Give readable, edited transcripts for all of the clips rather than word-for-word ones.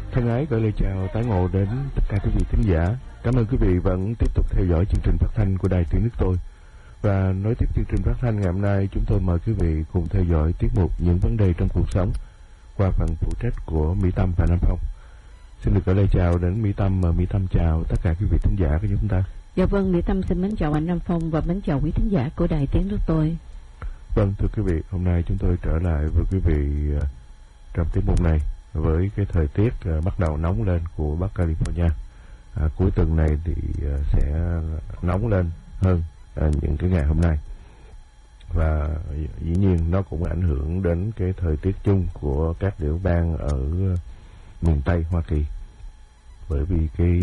Thân ái gửi lời chào tái ngộ đến tất cả quý vị thính giả. Cảm ơn quý vị vẫn tiếp tục theo dõi chương trình phát thanh của Đài Tiếng Nước Tôi. Và nối tiếp chương trình phát thanh ngày hôm nay, chúng tôi mời quý vị cùng theo dõi tiết mục Những vấn đề trong cuộc sống qua phần phụ trách của Mỹ Tâm và Nam Phong. Xin được gửi lời chào đến Mỹ Tâm, và Mỹ Tâm chào tất cả quý vị thính giả của chúng ta. Dạ vâng, Mỹ Tâm xin mến chào anh Nam Phong và mến chào quý thính giả của Đài Tiếng Nước Tôi. Vâng, thưa quý vị, hôm nay chúng tôi trở lại với quý vị trong tiết mục này với cái thời tiết bắt đầu nóng lên của Bắc California. Cuối tuần này thì sẽ nóng lên hơn những cái ngày hôm nay, và dĩ nhiên nó cũng ảnh hưởng đến cái thời tiết chung của các tiểu bang ở miền Tây Hoa Kỳ, bởi vì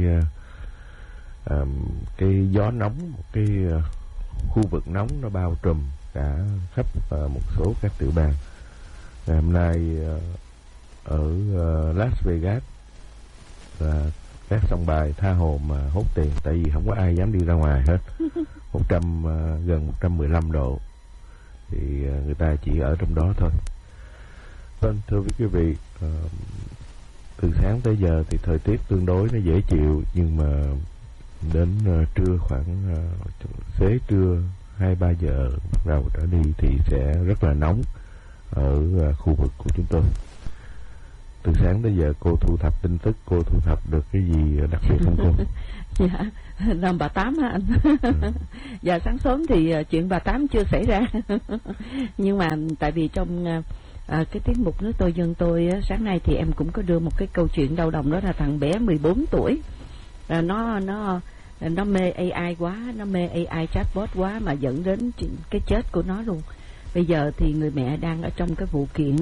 cái gió nóng, cái khu vực nóng nó bao trùm cả khắp một số các tiểu bang. Ngày hôm nay ở Las Vegas là các sòng bài tha hồ mà hốt tiền, tại vì không có ai dám đi ra ngoài hết. Gần 115 độ thì người ta chỉ ở trong đó thôi. Vâng, thưa quý vị, từ sáng tới giờ thì thời tiết tương đối nó dễ chịu, nhưng mà đến trưa khoảng xế trưa 2-3 giờ bắt đầu trở đi thì sẽ rất là nóng ở khu vực của chúng tôi. Từ sáng tới giờ cô thu thập tin tức, cô thu thập được cái gì đặc biệt không cô? Dạ, làm bà Tám hả anh? Dạ, sáng sớm thì chuyện bà Tám chưa xảy ra. Nhưng mà tại vì trong cái tiết mục Nước Tôi Dân Tôi sáng nay thì em cũng có đưa một cái câu chuyện đau lòng, đó là thằng bé 14 tuổi. Nó mê AI quá, nó mê AI chatbot quá mà dẫn đến cái chết của nó luôn. Bây giờ thì người mẹ đang ở trong cái vụ kiện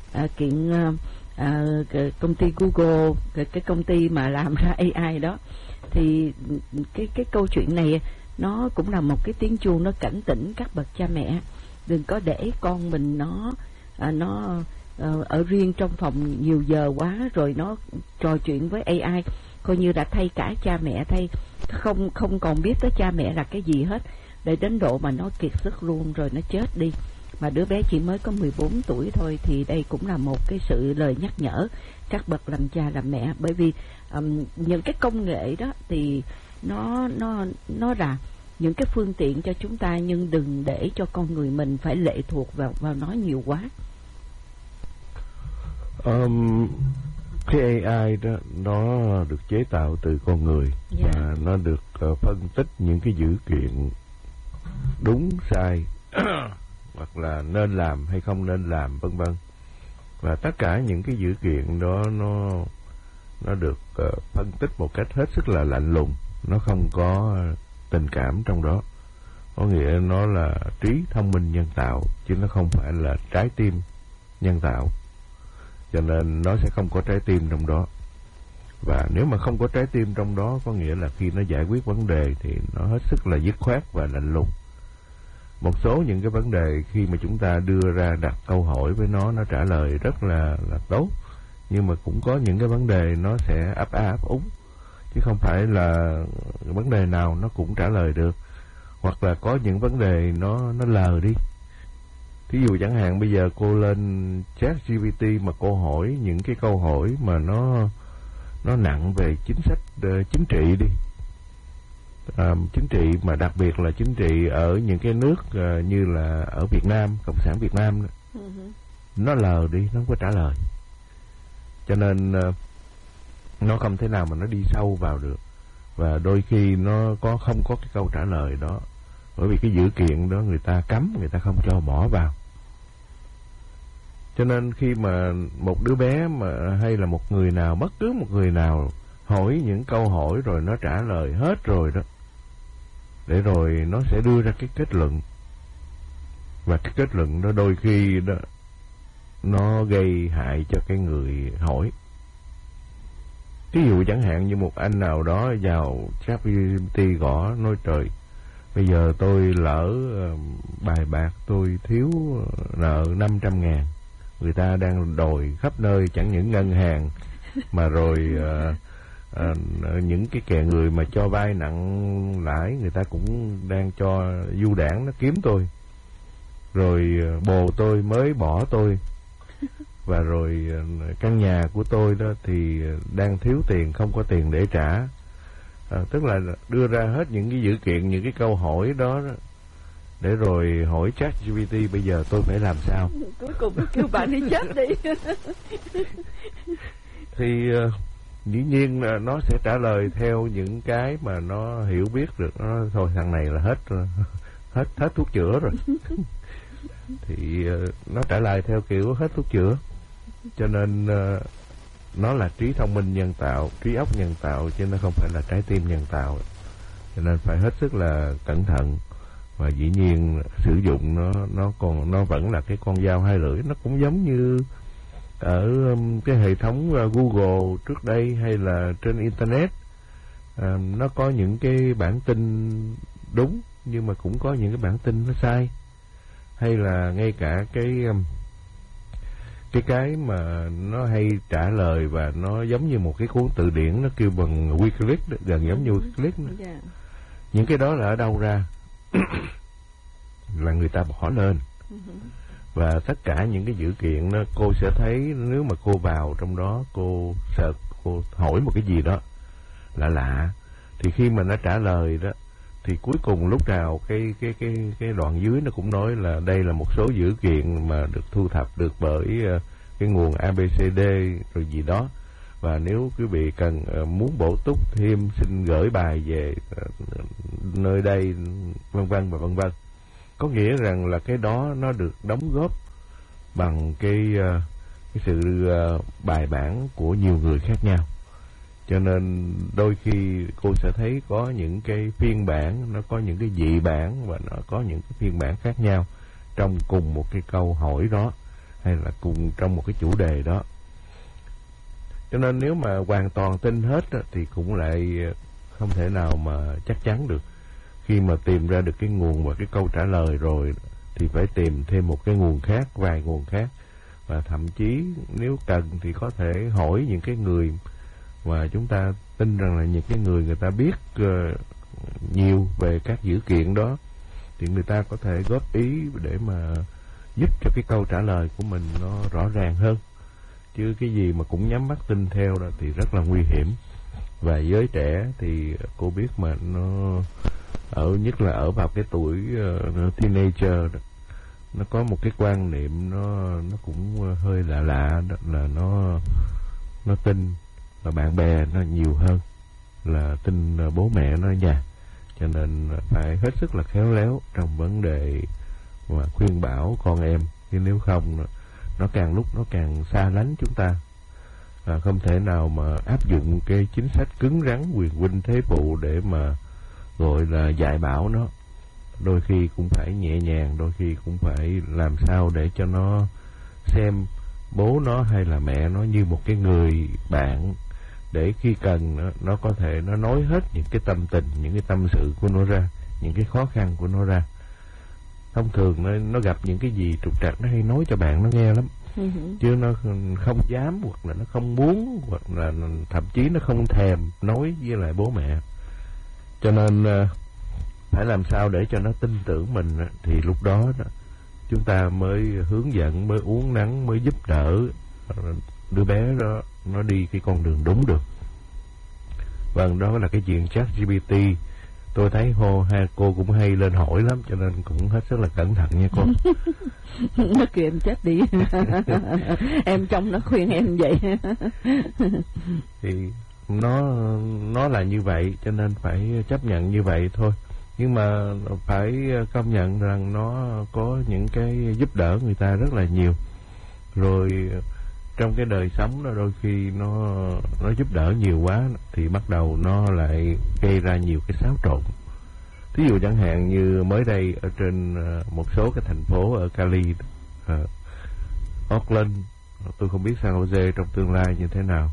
công ty Google, cái công ty mà làm ra AI đó. Thì cái câu chuyện này nó cũng là một cái tiếng chuông, nó cảnh tỉnh các bậc cha mẹ đừng có để con mình nó ở riêng trong phòng nhiều giờ quá, rồi nó trò chuyện với AI, coi như là thay cả cha mẹ, không còn biết tới cha mẹ là cái gì hết, để đến độ mà nó kiệt sức luôn rồi nó chết đi. Mà đứa bé chỉ mới có 14 tuổi thôi, thì đây cũng là một cái sự lời nhắc nhở các bậc làm cha làm mẹ. Bởi vì những cái công nghệ đó thì nó là những cái phương tiện cho chúng ta, nhưng đừng để cho con người mình phải lệ thuộc vào nó nhiều quá. Cái AI đó nó được chế tạo từ con người, và nó được phân tích những cái dữ kiện đúng sai hoặc là nên làm hay không nên làm, vân vân. Và tất cả những cái dữ kiện đó nó được phân tích một cách hết sức là lạnh lùng, nó không có tình cảm trong đó. Có nghĩa nó là trí thông minh nhân tạo, chứ nó không phải là trái tim nhân tạo. Cho nên nó sẽ không có trái tim trong đó. Và nếu mà không có trái tim trong đó, có nghĩa là khi nó giải quyết vấn đề thì nó hết sức là dứt khoát và lạnh lùng. Một số những cái vấn đề khi mà chúng ta đưa ra đặt câu hỏi với nó trả lời rất là tốt. Nhưng mà cũng có những cái vấn đề nó sẽ ấp a ấp úng, chứ không phải là vấn đề nào nó cũng trả lời được. Hoặc là có những vấn đề nó lờ đi. Thí dụ chẳng hạn bây giờ cô lên ChatGPT mà cô hỏi những cái câu hỏi mà nó nặng về chính sách chính trị đi. Chính trị mà đặc biệt là chính trị ở những cái nước như là ở Việt Nam, Cộng sản Việt Nam đó. Nó lờ đi, nó không có trả lời. Cho nên nó không thể nào mà nó đi sâu vào được. Và đôi khi nó không có cái câu trả lời đó, bởi vì cái dữ kiện đó người ta cấm, người ta không cho bỏ vào. Cho nên khi mà một đứa bé mà hay là một người nào, bất cứ một người nào hỏi những câu hỏi rồi nó trả lời hết rồi đó, để rồi nó sẽ đưa ra cái kết luận. Và cái kết luận đó đôi khi đó nó gây hại cho cái người hỏi. Ví dụ chẳng hạn như một anh nào đó vào ChatGPT gõ nói trời, bây giờ tôi lỡ bài bạc, tôi thiếu nợ 500.000. Người ta đang đòi khắp nơi, chẳng những ngân hàng mà rồi những cái kẻ người mà cho vay nặng lãi, người ta cũng đang cho du đảng nó kiếm tôi. Rồi bồ tôi mới bỏ tôi, và rồi căn nhà của tôi đó thì đang thiếu tiền, không có tiền để trả. Tức là đưa ra hết những cái dữ kiện, những cái câu hỏi đó, để rồi hỏi ChatGPT bây giờ tôi phải làm sao. Cuối cùng kêu bạn đi chết đi. Thì dĩ nhiên là nó sẽ trả lời theo những cái mà nó hiểu biết được. Nó thôi thằng này là hết thuốc chữa rồi. Thì nó trả lời theo kiểu hết thuốc chữa. Cho nên nó là trí thông minh nhân tạo, trí óc nhân tạo, chứ nó không phải là trái tim nhân tạo. Cho nên phải hết sức là cẩn thận. Và dĩ nhiên sử dụng nó vẫn là cái con dao hai lưỡi. Nó cũng giống như ở cái hệ thống Google trước đây hay là trên Internet. Nó có những cái bản tin đúng, nhưng mà cũng có những cái bản tin nó sai. Hay là ngay cả cái mà nó hay trả lời và nó giống như một cái cuốn từ điển, nó kêu bằng Wikileaks, gần giống như Wikileaks. Yeah. Những cái đó là ở đâu ra? Là người ta bỏ lên. Và tất cả những cái dữ kiện đó, cô sẽ thấy nếu mà cô vào trong đó, cô search, cô hỏi một cái gì đó lạ, thì khi mà nó trả lời đó, thì cuối cùng lúc nào cái đoạn dưới nó cũng nói là đây là một số dữ kiện mà được thu thập được bởi cái nguồn ABCD rồi gì đó, và nếu quý vị cần muốn bổ túc thêm xin gửi bài về nơi đây, vân vân và vân vân. Có nghĩa rằng là cái đó nó được đóng góp bằng cái sự bài bản của nhiều người khác nhau. Cho nên đôi khi cô sẽ thấy có những cái phiên bản, nó có những cái dị bản và nó có những cái phiên bản khác nhau trong cùng một cái câu hỏi đó, hay là cùng trong một cái chủ đề đó. Cho nên nếu mà hoàn toàn tin hết thì cũng lại không thể nào mà chắc chắn được. Khi mà tìm ra được cái nguồn và cái câu trả lời rồi thì phải tìm thêm một cái nguồn khác, vài nguồn khác. Và thậm chí nếu cần thì có thể hỏi những cái người mà chúng ta tin rằng là những cái người ta biết nhiều về các dữ kiện đó, thì người ta có thể góp ý để mà giúp cho cái câu trả lời của mình nó rõ ràng hơn. Chứ cái gì mà cũng nhắm mắt tin theo đó thì rất là nguy hiểm. Và giới trẻ thì cô biết mà nó nhất là ở vào cái tuổi teenager đó, nó có một cái quan niệm nó cũng hơi lạ đó, là nó tin và bạn bè nó nhiều hơn là tin bố mẹ nó nha. Cho nên phải hết sức là khéo léo trong vấn đề mà khuyên bảo con em, chứ nếu không nó càng lúc nó càng xa lánh chúng ta. Không thể nào mà áp dụng cái chính sách cứng rắn quyền huynh thế phụ để mà gọi là dạy bảo nó. Đôi khi cũng phải nhẹ nhàng, đôi khi cũng phải làm sao để cho nó xem bố nó hay là mẹ nó như một cái người bạn, để khi cần nó có thể nó nói hết những cái tâm tình, những cái tâm sự của nó ra, những cái khó khăn của nó ra. Thông thường nó gặp những cái gì trục trặc nó hay nói cho bạn nó nghe lắm. Chứ nó không dám, hoặc là nó không muốn, hoặc là thậm chí nó không thèm nói với lại bố mẹ. Cho nên phải làm sao để cho nó tin tưởng mình, thì lúc đó chúng ta mới hướng dẫn, mới uốn nắn, mới giúp đỡ đứa bé đó nó đi cái con đường đúng được. Vâng, đó là cái chuyện ChatGPT. Tôi thấy hai cô cũng hay lên hỏi lắm, cho nên cũng hết sức là cẩn thận nha cô. Nó kêu em chết đi. Em trong nó khuyên em vậy. Thì nó là như vậy, cho nên phải chấp nhận như vậy thôi. Nhưng mà phải công nhận rằng nó có những cái giúp đỡ người ta rất là nhiều. Rồi trong cái đời sống đó, đôi khi nó giúp đỡ nhiều quá thì bắt đầu nó lại gây ra nhiều cái xáo trộn. Thí dụ chẳng hạn như mới đây ở trên một số cái thành phố ở Cali, Oakland, tôi không biết San Jose trong tương lai như thế nào,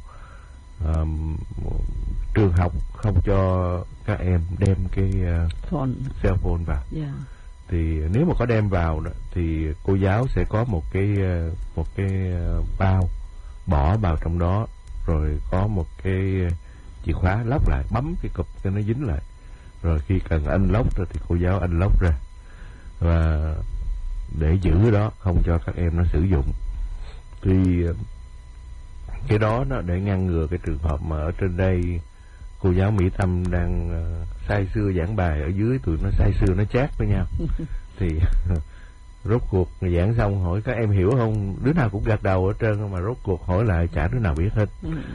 trường học không cho các em đem cái cell phone vào. Yeah. Thì nếu mà có đem vào đó, thì cô giáo sẽ có một cái bao bỏ vào trong đó, rồi có một cái chìa khóa lóc lại, bấm cái cụp cho nó dính lại, rồi khi cần unlock rồi thì cô giáo unlock ra, và để giữ đó không cho các em nó sử dụng. Thì cái đó nó để ngăn ngừa cái trường hợp mà ở trên đây cô giáo Mỹ Tâm đang say sưa giảng bài, ở dưới tụi nó say sưa nó chat với nhau. Thì rốt cuộc giảng xong hỏi các em hiểu không, đứa nào cũng gật đầu ở trơn, mà rốt cuộc hỏi lại chả đứa nào biết hết.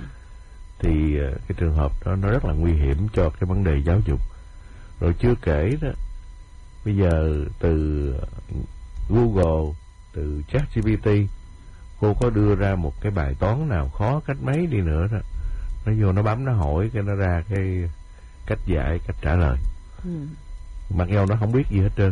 Thì cái trường hợp đó nó rất là nguy hiểm cho cái vấn đề giáo dục. Rồi chưa kể đó, bây giờ từ Google, từ ChatGPT, cô có đưa ra một cái bài toán nào khó cách mấy đi nữa đó, nó vô nó bấm nó hỏi cái nó ra cái cách giải, cách trả lời. Mặc dù nó không biết gì hết trơn.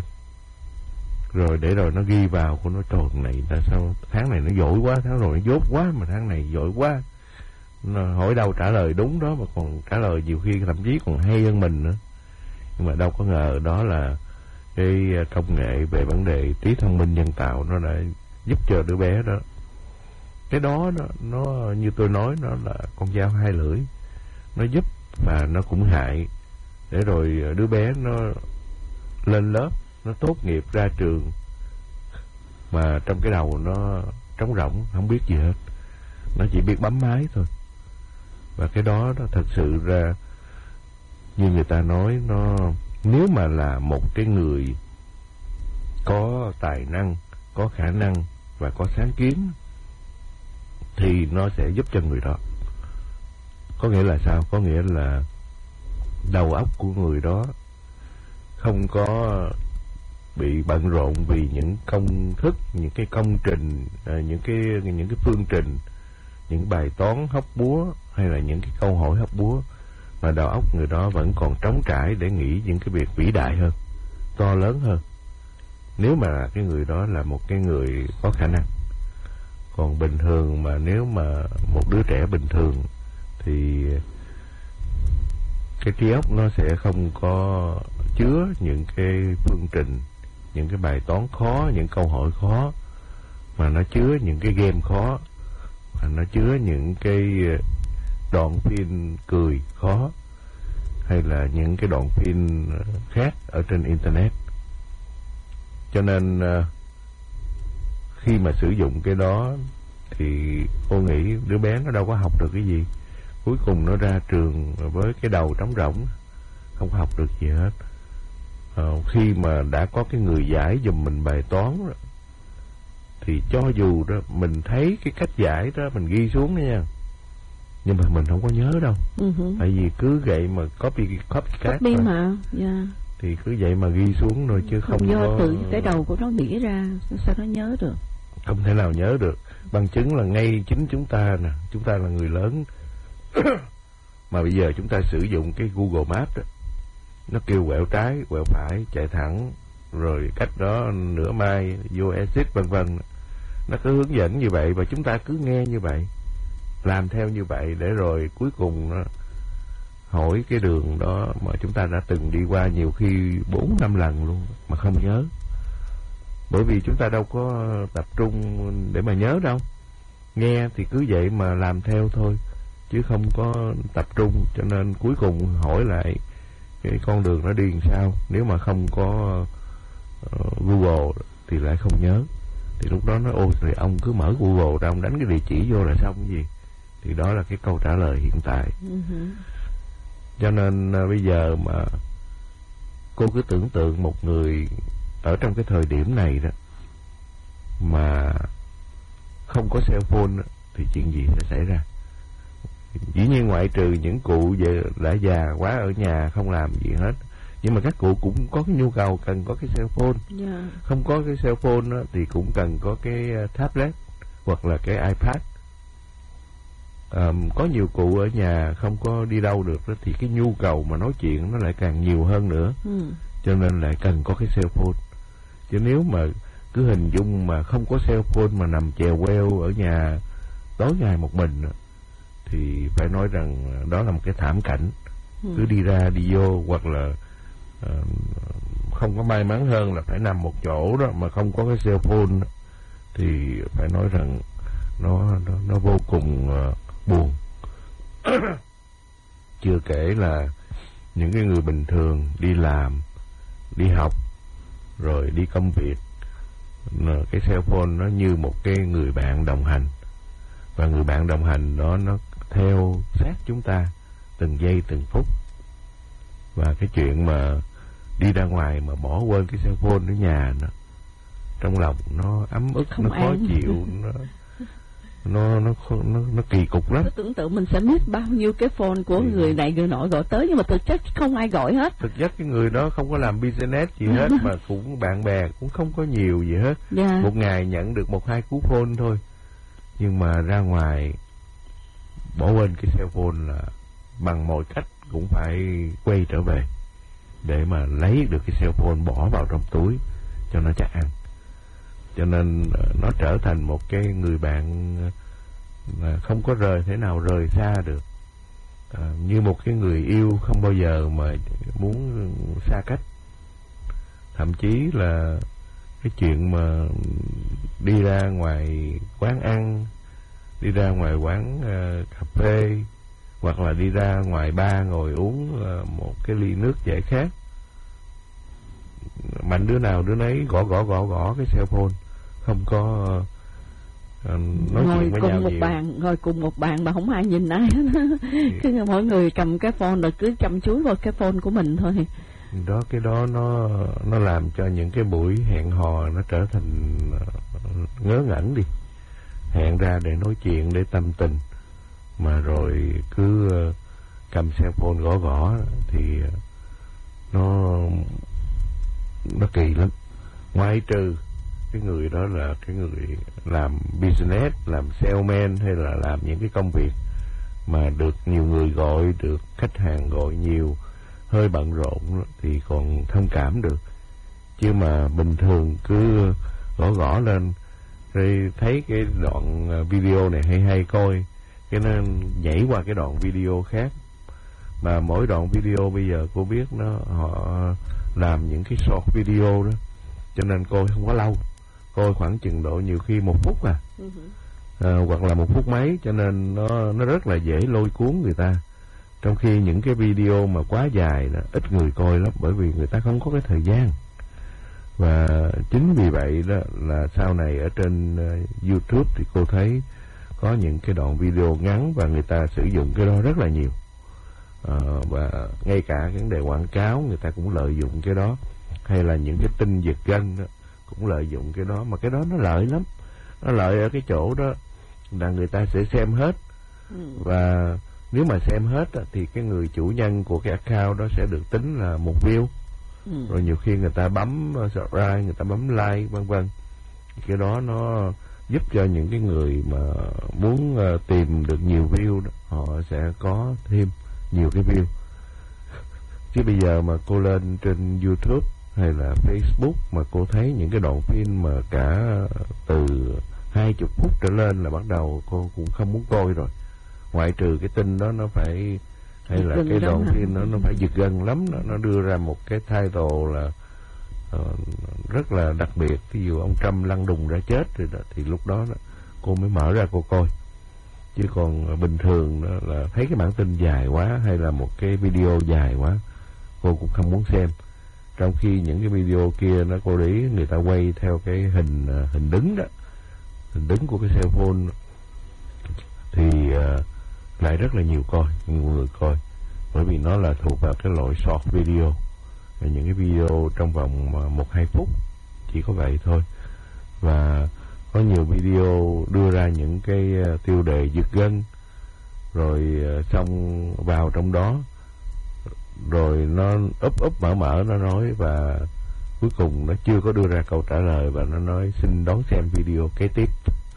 Rồi để rồi nó ghi vào, cô nói trời này tại sao tháng này nó giỏi quá, tháng rồi nó dốt quá, mà tháng này giỏi quá. Nó hỏi đâu trả lời đúng đó, mà còn trả lời nhiều khi thậm chí còn hay hơn mình nữa. Nhưng mà đâu có ngờ đó là cái công nghệ về vấn đề trí thông minh nhân tạo nó đã giúp cho đứa bé đó. Cái đó nó như tôi nói, nó là con dao hai lưỡi. Nó giúp và nó cũng hại. Để rồi đứa bé nó lên lớp, nó tốt nghiệp ra trường mà trong cái đầu nó trống rỗng, không biết gì hết. Nó chỉ biết bấm máy thôi. Và cái đó nó thật sự ra, như người ta nói, nó nếu mà là một cái người có tài năng, có khả năng và có sáng kiến thì nó sẽ giúp cho người đó. Có nghĩa là sao? Có nghĩa là đầu óc của người đó không có bị bận rộn vì những công thức, những cái công trình, những cái phương trình, những bài toán hóc búa hay là những cái câu hỏi hóc búa, mà đầu óc người đó vẫn còn trống trải để nghĩ những cái việc vĩ đại hơn, to lớn hơn, nếu mà cái người đó là một cái người có khả năng. Còn bình thường mà nếu mà một đứa trẻ bình thường thì cái trí óc nó sẽ không có chứa những cái phương trình, những cái bài toán khó, những câu hỏi khó, mà nó chứa những cái game khó, mà nó chứa những cái đoạn phim cười khó, hay là những cái đoạn phim khác ở trên internet. Cho nên khi mà sử dụng cái đó thì cô nghĩ đứa bé nó đâu có học được cái gì. Cuối cùng nó ra trường với cái đầu trống rỗng, không học được gì hết. Khi mà đã có cái người giải giùm mình bài toán đó, thì cho dù đó mình thấy cái cách giải đó mình ghi xuống đó nha, nhưng mà mình không có nhớ đâu. Tại vì cứ vậy mà copycat mà thì cứ vậy mà ghi xuống rồi, chứ không do có tự cái đầu của nó nghĩ ra, sao nó nhớ được. Không thể nào nhớ được. Bằng chứng là ngay chính chúng ta nè, chúng ta là người lớn mà bây giờ chúng ta sử dụng cái Google Maps đó, nó kêu quẹo trái, quẹo phải, chạy thẳng, rồi cách đó nửa mai vô exit vân vân. Nó cứ hướng dẫn như vậy và chúng ta cứ nghe như vậy, làm theo như vậy, để rồi cuối cùng nó hỏi cái đường đó mà chúng ta đã từng đi qua nhiều khi 4-5 lần luôn mà không nhớ. Bởi vì chúng ta đâu có tập trung để mà nhớ đâu. Nghe thì cứ vậy mà làm theo thôi, chứ không có tập trung. Cho nên cuối cùng hỏi lại cái con đường nó đi làm sao. Nếu mà không có Google thì lại không nhớ. Thì lúc đó nói ôi thì ông cứ mở Google ra, ông đánh cái địa chỉ vô là xong cái gì. Thì đó là cái câu trả lời hiện tại. Cho nên bây giờ mà cô cứ tưởng tượng một người ở trong cái thời điểm này đó mà không có cell phone đó, thì chuyện gì sẽ xảy ra. Dĩ nhiên ngoại trừ những cụ về đã già quá ở nhà không làm gì hết, nhưng mà các cụ cũng có cái nhu cầu cần có cái cell phone. Không có cái cell phone đó, thì cũng cần có cái tablet hoặc là cái iPad. Có nhiều cụ ở nhà không có đi đâu được đó, thì cái nhu cầu mà nói chuyện nó lại càng nhiều hơn nữa. Cho nên lại cần có cái cell phone. Chứ nếu mà cứ hình dung mà không có cell phone mà nằm chèo queo ở nhà tối ngày một mình thì phải nói rằng đó là một cái thảm cảnh. Cứ đi ra đi vô, hoặc là không có may mắn hơn là phải nằm một chỗ đó mà không có cái cell phone đó, thì phải nói rằng nó vô cùng buồn. Chưa kể là những cái người bình thường đi làm, đi học, rồi đi công việc, cái cell phone nó như một cái người bạn đồng hành. Và người bạn đồng hành đó nó theo sát chúng ta từng giây từng phút. Và cái chuyện mà đi ra ngoài mà bỏ quên cái cell phone ở nhà nó, trong lòng nó ấm ức, nó khó chịu, nó kỳ cục lắm. Tôi tưởng tượng mình sẽ biết bao nhiêu cái phone của người này người nọ gọi tới, nhưng mà thực chất không ai gọi hết. Thực chất cái người đó không có làm business gì hết, mà cũng bạn bè cũng không có nhiều gì hết. Một ngày nhận được 1-2 cú phone thôi. Nhưng mà ra ngoài bỏ quên cái cell phone là bằng mọi cách cũng phải quay trở về để mà lấy được cái cell phone bỏ vào trong túi cho nó chắc ăn. Cho nên nó trở thành một cái người bạn mà không có thể nào rời xa được, như một cái người yêu không bao giờ mà muốn xa cách. Thậm chí là cái chuyện mà đi ra ngoài quán ăn, đi ra ngoài quán cà phê, hoặc là đi ra ngoài bar ngồi uống một cái ly nước giải khát, mạnh đứa nào đứa nấy gõ cái cell phone, không có nói chuyện với nhau nhiều. Ngồi cùng một bàn mà không ai nhìn ai hết. Cứ mỗi người cầm cái phone rồi cứ chăm chú vào cái phone của mình thôi. Cái đó nó làm cho những cái buổi hẹn hò nó trở thành ngớ ngẩn đi. Hẹn ra để nói chuyện, để tâm tình, mà rồi cứ cầm cell phone gõ thì nó kỳ lắm. Ngoại trừ cái người đó là cái người làm business, làm salesman, hay là làm những cái công việc mà được nhiều người gọi, được khách hàng gọi nhiều, hơi bận rộn thì còn thông cảm được. Chứ mà bình thường cứ gõ lên rồi thấy cái đoạn video này hay coi, cái nó nhảy qua cái đoạn video khác. Mà mỗi đoạn video bây giờ cô biết họ làm những cái short video đó, cho nên coi không có lâu, coi khoảng chừng độ nhiều khi 1 phút hoặc là 1 phút mấy, cho nên nó rất là dễ lôi cuốn người ta. Trong khi những cái video mà quá dài đó, ít người coi lắm, bởi vì người ta không có cái thời gian. Và chính vì vậy đó là sau này ở trên YouTube thì cô thấy có những cái đoạn video ngắn và người ta sử dụng cái đó rất là nhiều. Và ngay cả cái vấn đề quảng cáo người ta cũng lợi dụng cái đó, hay là những cái tin giật gân đó, cũng lợi dụng cái đó. Mà cái đó nó lợi lắm, nó lợi ở cái chỗ đó là người ta sẽ xem hết. Và nếu mà xem hết thì cái người chủ nhân của cái account đó sẽ được tính là 1 view. Rồi nhiều khi người ta bấm subscribe, người ta bấm like vân vân. Cái đó nó giúp cho những cái người mà muốn tìm được nhiều view đó, họ sẽ có thêm nhiều cái view. Chứ bây giờ mà cô lên trên YouTube hay là Facebook mà cô thấy những cái đoạn phim mà cả từ 20 phút trở lên là bắt đầu cô cũng không muốn coi rồi. Ngoại trừ cái tin đó nó phải, hay là cái đoạn phim nó phải giật gân lắm, nó đưa ra một cái title là rất là đặc biệt, ví dụ ông Trump lăn đùng ra chết rồi đó, thì lúc đó cô mới mở ra cô coi. Chứ còn bình thường đó là thấy cái bản tin dài quá hay là một cái video dài quá, cô cũng không muốn xem. Trong khi những cái video kia nó cô để ý người ta quay theo cái hình đứng đó, hình đứng của cái cell phone thì lại rất là nhiều người coi, bởi vì nó là thuộc vào cái loại short video, những cái video trong vòng 1-2 phút, chỉ có vậy thôi. Và có nhiều video đưa ra những cái tiêu đề giật gân, rồi xong vào trong đó rồi nó úp mở nó nói, và cuối cùng nó chưa có đưa ra câu trả lời và nó nói xin đón xem video kế tiếp.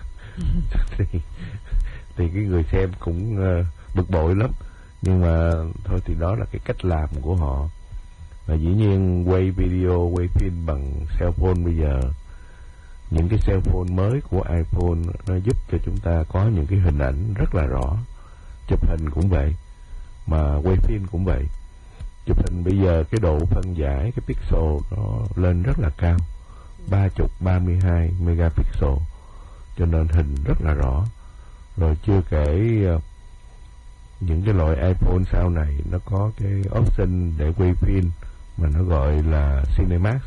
thì cái người xem cũng bực bội lắm, nhưng mà thôi thì đó là cái cách làm của họ. Và dĩ nhiên quay video, quay phim bằng cell phone bây giờ, những cái cell phone mới của iPhone nó giúp cho chúng ta có những cái hình ảnh rất là rõ. Chụp hình cũng vậy, mà quay phim cũng vậy. Chụp hình bây giờ cái độ phân giải, cái pixel nó lên rất là cao, 32 megapixel, cho nên hình rất là rõ. Rồi chưa kể những cái loại iPhone sau này nó có cái option để quay phim mà nó gọi là Cinemax,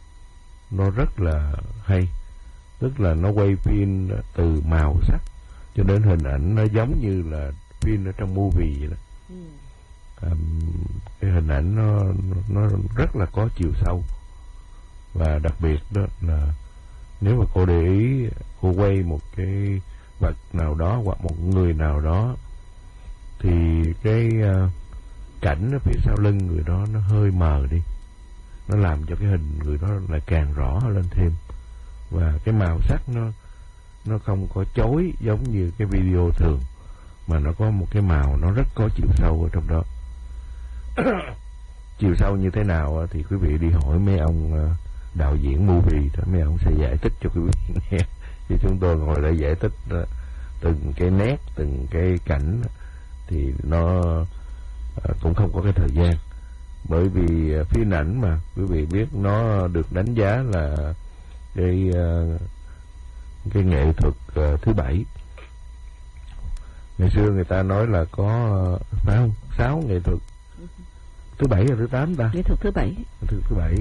nó rất là hay. Tức là nó quay phim từ màu sắc cho nên hình ảnh nó giống như là phim ở trong movie vậy đó. Cái hình ảnh nó rất là có chiều sâu. Và đặc biệt đó là nếu mà cô để ý, cô quay một cái vật nào đó hoặc một người nào đó, thì cái cảnh ở phía sau lưng người đó nó hơi mờ đi, nó làm cho cái hình người đó lại càng rõ lên thêm. Và cái màu sắc nó không có chói giống như cái video thường, mà nó có một cái màu nó rất có chiều sâu ở trong đó. Chiều sâu như thế nào thì quý vị đi hỏi mấy ông đạo diễn movie đó, mấy ông sẽ giải thích cho quý vị nghe. Thì chúng tôi ngồi để giải thích từng cái nét, từng cái cảnh thì nó cũng không có cái thời gian. Bởi vì phim ảnh mà quý vị biết, nó được đánh giá là cái nghệ thuật thứ 7. Ngày xưa người ta nói là có phải không 6 nghệ thuật, thứ 7 hay thứ 8 ta? Nghệ thuật thứ 7. Nghệ thuật thứ 7.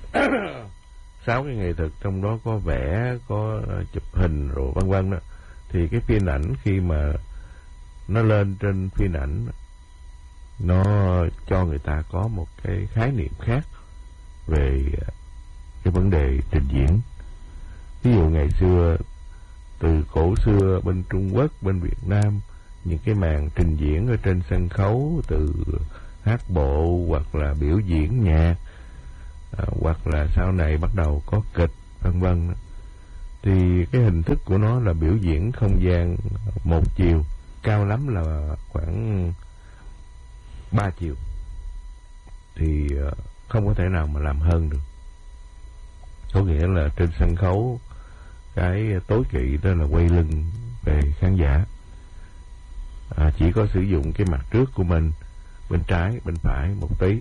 6 cái nghệ thuật, trong đó có vẽ, có chụp hình rồi vân vân đó. Thì cái phim ảnh khi mà nó lên trên phim ảnh, nó cho người ta có một cái khái niệm khác về cái vấn đề trình diễn. Ví dụ ngày xưa, từ cổ xưa bên Trung Quốc, bên Việt Nam, những cái màn trình diễn ở trên sân khấu, từ hát bộ hoặc là biểu diễn nhạc, hoặc là sau này bắt đầu có kịch vân vân, thì cái hình thức của nó là biểu diễn không gian một chiều, cao lắm là khoảng 3 chiều, thì không có thể nào mà làm hơn được. Có nghĩa là trên sân khấu, cái tối kỵ đó là quay lưng về khán giả, chỉ có sử dụng cái mặt trước của mình, bên trái bên phải một tí,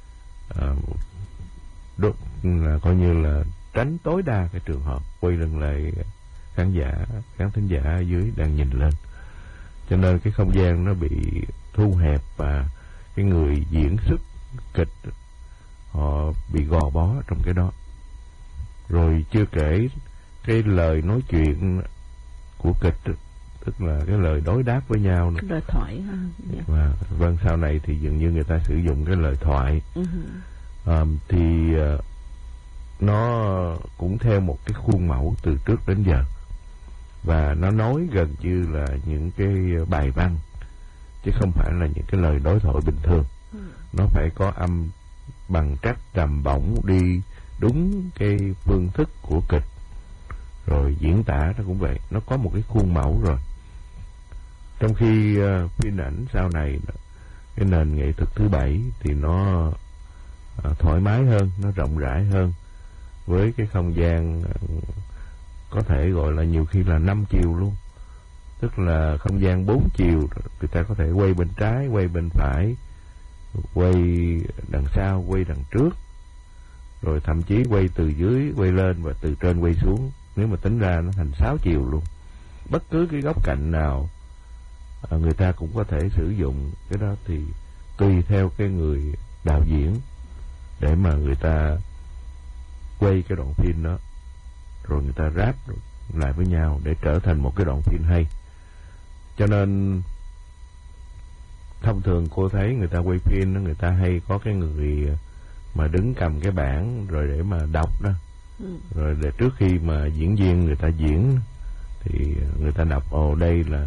là coi như là tránh tối đa cái trường hợp quay lưng lại khán thính giả ở dưới đang nhìn lên. Cho nên cái không gian nó bị thu hẹp, và cái người diễn xuất kịch họ bị gò bó trong cái đó. Rồi chưa kể cái lời nói chuyện của kịch, tức là cái lời đối đáp với nhau, lời thoại. Và vâng, sau này thì dường như người ta sử dụng cái lời thoại. Thì nó cũng theo một cái khuôn mẫu từ trước đến giờ, và nó nói gần như là những cái bài văn, chứ không phải là những cái lời đối thoại bình thường. Nó phải có âm bằng trắc trầm bổng, đi đúng cái phương thức của kịch. Rồi diễn tả nó cũng vậy, nó có một cái khuôn mẫu rồi. Trong khi phim ảnh sau này, cái nền nghệ thuật thứ 7 thì nó thoải mái hơn, nó rộng rãi hơn, với cái không gian có thể gọi là nhiều khi là 5 chiều luôn. Tức là không gian 4 chiều, người ta có thể quay bên trái, quay bên phải, quay đằng sau, quay đằng trước, rồi thậm chí quay từ dưới quay lên và từ trên quay xuống. Nếu mà tính ra nó thành 6 chiều luôn. Bất cứ cái góc cạnh nào người ta cũng có thể sử dụng cái đó, thì tùy theo cái người đạo diễn để mà người ta quay cái đoạn phim đó, rồi người ta ráp lại với nhau để trở thành một cái đoạn phim hay. Cho nên thông thường cô thấy người ta quay phim đó, người ta hay có cái người mà đứng cầm cái bảng rồi để mà đọc đó. Rồi để trước khi mà diễn viên người ta diễn thì người ta đọc đây là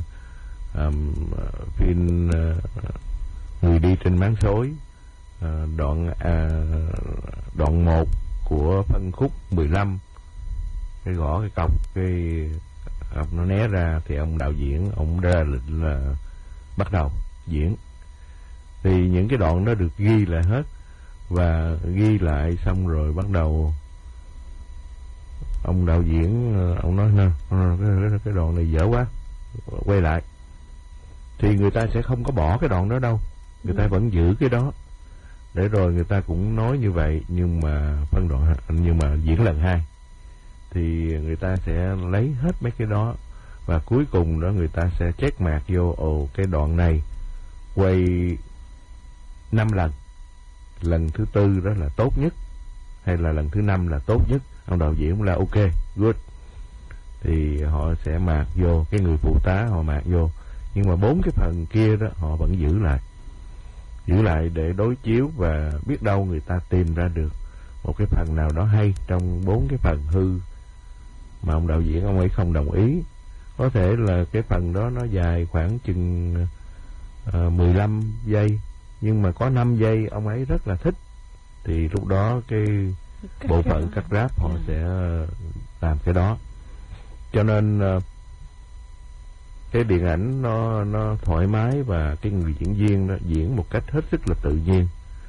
phim Người đi trên máng xối, đoạn 1 của phân khúc 15. Cái gõ cái cọc, cái cọc nó né ra thì ông đạo diễn ông ra lệnh là bắt đầu diễn. Thì những cái đoạn đó được ghi lại hết, và ghi lại xong rồi bắt đầu ông đạo diễn ông nói cái đoạn này dở quá, quay lại. Thì người ta sẽ không có bỏ cái đoạn đó đâu, người ta vẫn giữ cái đó. Để rồi người ta cũng nói như vậy, nhưng mà diễn lần 2 thì người ta sẽ lấy hết mấy cái đó, và cuối cùng đó người ta sẽ check mạc vô, cái đoạn này quay 5 lần, lần thứ 4 đó là tốt nhất, hay là lần thứ 5 là tốt nhất. Ông đạo diễn cũng là ok, good. thì họ sẽ mạc vô, cái người phụ tá họ mạc vô, nhưng mà 4 cái phần kia đó họ vẫn giữ lại để đối chiếu, và biết đâu người ta tìm ra được một cái phần nào đó hay trong 4 cái phần hư mà ông đạo diễn ông ấy không đồng ý. Có thể là cái phần đó nó dài khoảng chừng 15 giây, nhưng mà có 5 giây ông ấy rất là thích, thì lúc đó cái bộ phận cắt ráp họ sẽ làm cái đó. Cho nên cái điện ảnh nó thoải mái, và cái người diễn viên đó diễn một cách hết sức là tự nhiên.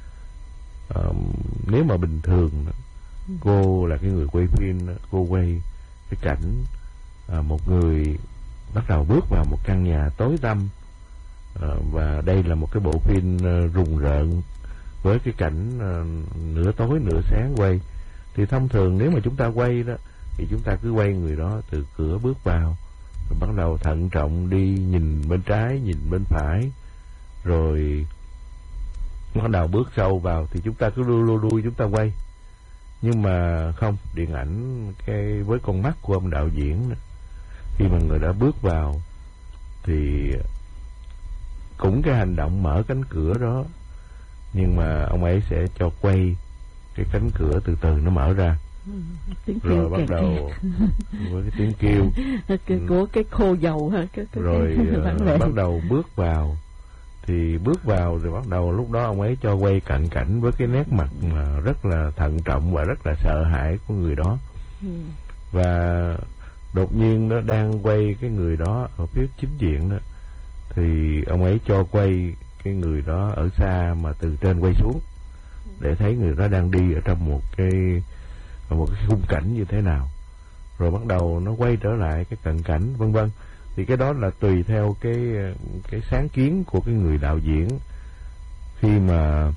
Nếu mà bình thường cô là cái người quay phim, cô quay cái cảnh một người bắt đầu bước vào một căn nhà tối tăm, và đây là một cái bộ phim rùng rợn với cái cảnh nửa tối nửa sáng quay, thì thông thường nếu mà chúng ta quay đó thì chúng ta cứ quay người đó từ cửa bước vào, rồi bắt đầu thận trọng đi nhìn bên trái, nhìn bên phải, rồi bắt đầu bước sâu vào thì chúng ta cứ đuôi chúng ta quay. Nhưng mà không, điện ảnh với con mắt của ông đạo diễn, khi mà người đã bước vào thì cũng cái hành động mở cánh cửa đó, nhưng mà ông ấy sẽ cho quay cái cánh cửa từ từ nó mở ra, rồi bắt đầu với cái tiếng kêu của cái khô dầu ha, rồi bắt đầu bước vào. Thì bước vào rồi bắt đầu lúc đó ông ấy cho quay cận cảnh với cái nét mặt mà rất là thận trọng và rất là sợ hãi của người đó. Và đột nhiên nó đang quay cái người đó ở phía chính diện đó, thì ông ấy cho quay cái người đó ở xa mà từ trên quay xuống, để thấy người đó đang đi ở trong một cái khung cảnh như thế nào, rồi bắt đầu nó quay trở lại cái cận cảnh vân vân. Thì cái đó là tùy theo cái sáng kiến của cái người đạo diễn. Khi mà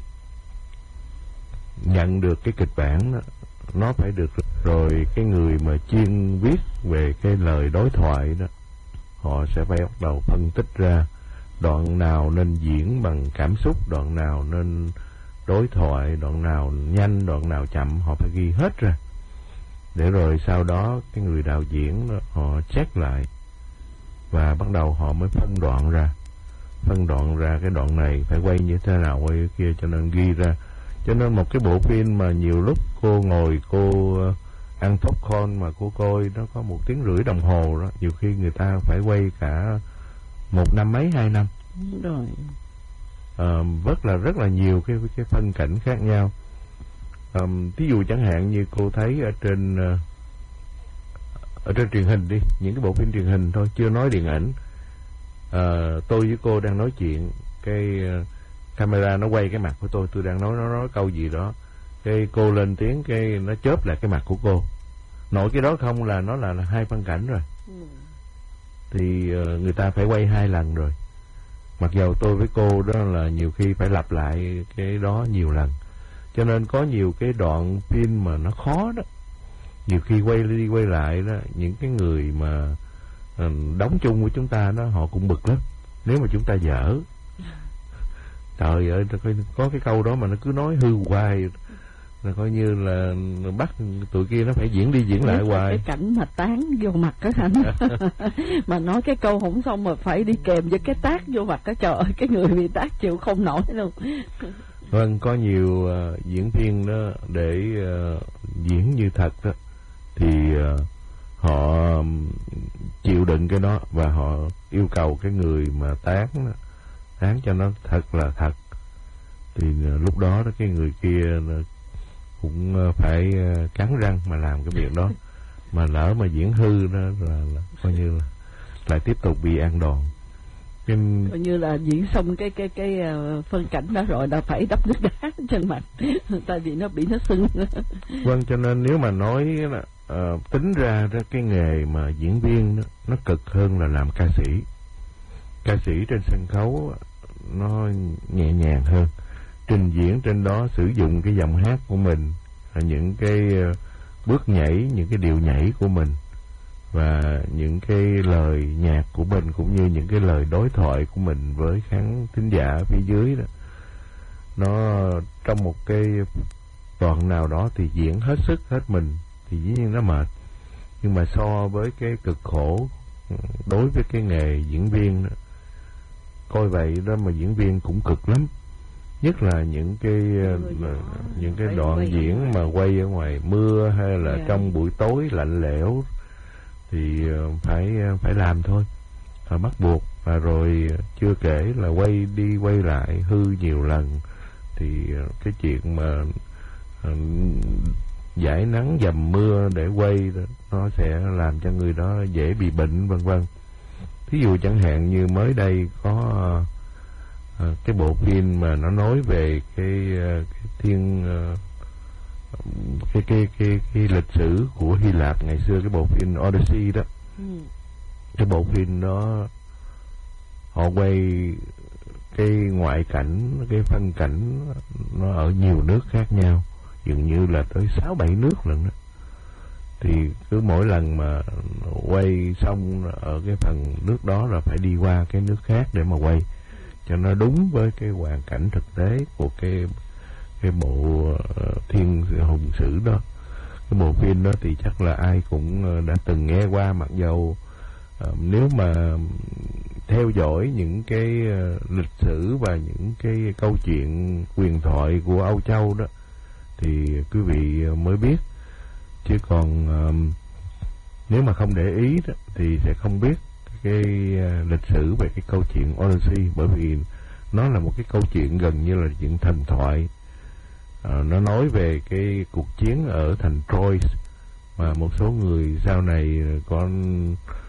nhận được cái kịch bản đó, nó phải được, rồi cái người mà chuyên viết về cái lời đối thoại đó, họ sẽ phải bắt đầu phân tích ra đoạn nào nên diễn bằng cảm xúc, đoạn nào nên đối thoại, đoạn nào nhanh, đoạn nào chậm, họ phải ghi hết ra, để rồi sau đó cái người đạo diễn đó, họ check lại và bắt đầu họ mới phân đoạn ra cái đoạn này phải quay như thế nào, quay cái kia, cho nên ghi ra. Cho nên một cái bộ phim mà nhiều lúc cô ngồi cô ăn popcorn mà cô coi nó có 1 tiếng rưỡi đồng hồ đó, nhiều khi người ta phải quay cả 1 năm mấy 2 năm. Đúng rồi. Rất là nhiều cái phân cảnh khác nhau. Thí dụ chẳng hạn như cô thấy ở trên truyền hình đi, những cái bộ phim truyền hình thôi, chưa nói điện ảnh. Tôi với cô đang nói chuyện, cái camera nó quay cái mặt của tôi đang nói câu gì đó, cái cô lên tiếng, cái nó chớp lại cái mặt của cô. Nội cái đó không là nó là 2 phân cảnh rồi. Thì người ta phải quay 2 lần rồi. Mặc dầu tôi với cô đó là nhiều khi phải lặp lại cái đó nhiều lần. Cho nên có nhiều cái đoạn phim mà nó khó đó, nhiều khi quay đi quay lại đó, những cái người mà đóng chung với chúng ta đó, họ cũng bực lắm nếu mà chúng ta dở. Trời ơi, có cái câu đó mà nó cứ nói hư hoài, là coi như là bắt tụi kia nó phải diễn đi diễn lại hoài. Cái cảnh mà tán vô mặt á anh mà nói cái câu không xong mà phải đi kèm với cái tát vô mặt á, trời ơi, cái người bị tát chịu không nổi luôn. Vâng, có nhiều diễn viên đó để diễn như thật đó, thì họ chịu đựng cái đó và họ yêu cầu cái người mà tán cho nó thật là thật. Thì lúc đó cái người kia cũng phải cắn răng mà làm cái việc đó, mà lỡ mà diễn hư đó là coi như là lại tiếp tục bị ăn đòn. Coi như là diễn xong cái phân cảnh đó rồi là phải đắp nước đá trên mặt tại vì nó bị nó sưng. Vâng, cho nên nếu mà nói là tính ra cái nghề mà diễn viên đó, nó cực hơn là làm ca sĩ. Ca sĩ trên sân khấu nó nhẹ nhàng hơn, trình diễn trên đó sử dụng cái giọng hát của mình, những cái bước nhảy, những cái điệu nhảy của mình, và những cái lời nhạc của mình, cũng như những cái lời đối thoại của mình với khán thính giả phía dưới đó, nó trong một cái đoạn nào đó thì diễn hết sức hết mình thì dĩ nhiên nó mệt. Nhưng mà so với cái cực khổ đối với cái nghề diễn viên đó, coi vậy đó mà diễn viên cũng cực lắm. Nhất là những cái đoạn diễn mà quay ở ngoài mưa hay là trong buổi tối lạnh lẽo thì phải làm thôi, bắt buộc. Và rồi chưa kể là quay đi quay lại hư nhiều lần, thì cái chuyện mà giải nắng dầm mưa để quay nó sẽ làm cho người đó dễ bị bệnh vân vân. Ví dụ chẳng hạn như mới đây có cái bộ phim mà nó nói về cái lịch sử của Hy Lạp ngày xưa, cái bộ phim Odyssey đó. Cái bộ phim đó họ quay cái ngoại cảnh, cái phân cảnh nó ở nhiều nước khác nhau, dường như là tới 6-7 nước lần đó. Thì cứ mỗi lần mà quay xong ở cái phần nước đó là phải đi qua cái nước khác để mà quay cho nó đúng với cái hoàn cảnh thực tế của cái bộ Thiên Hùng Sử đó. Cái bộ phim đó thì chắc là ai cũng đã từng nghe qua, mặc dầu nếu mà theo dõi những cái lịch sử và những cái câu chuyện huyền thoại của Âu Châu đó thì quý vị mới biết. Chứ còn nếu mà không để ý đó, thì sẽ không biết cái lịch sử về cái câu chuyện Odyssey, bởi vì nó là một cái câu chuyện gần như là chuyện thần thoại. Nó nói về cái cuộc chiến ở thành Troy mà một số người sau này còn